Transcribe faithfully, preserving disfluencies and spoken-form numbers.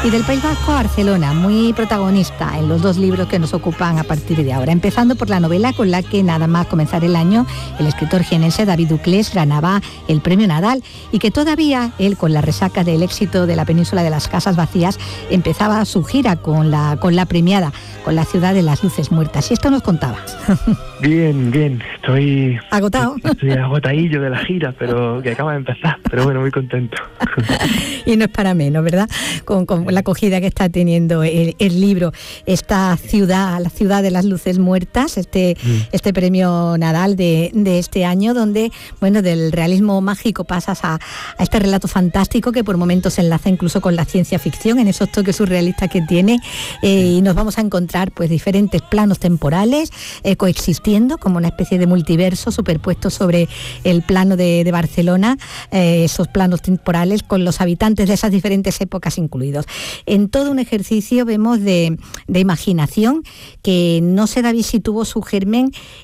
Y del País Vasco a Barcelona, muy protagonista en los dos libros que nos ocupan a partir de ahora. Empezando por la novela con la que nada más comenzar el año, el escritor jienense David Duclés ganaba el premio Nadal y que todavía él, con la resaca del éxito de La península de las casas vacías, empezaba su gira con la, con la premiada, con La ciudad de las luces muertas. Y esto nos contaba. Bien, bien, estoy... ¿Agotado? Estoy agotadillo de la gira, pero que acaba de empezar, pero bueno, muy contento. Y no es para menos, ¿verdad? Con, con la acogida que está teniendo el, el libro, esta ciudad, la ciudad de las luces muertas, este, mm. este premio Nadal de, de este año, donde, bueno, del realismo mágico pasas a, a este relato fantástico que por momentos se enlaza incluso con la ciencia ficción, en esos toques surrealistas que tiene, eh, y nos vamos a encontrar pues diferentes planos temporales eh, coexistiendo como una especie de multiverso superpuesto sobre el plano de, de Barcelona, eh, esos planos temporales con los habitantes de esas diferentes épocas incluidos. En todo un ejercicio vemos de, de imaginación que no sé, David, si tuvo su germen